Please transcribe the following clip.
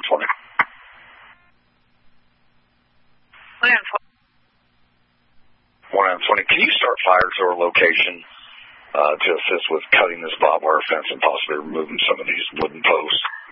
120. 120. Can you start fire to our location to assist with cutting this barbed wire fence and possibly removing some of these wooden posts?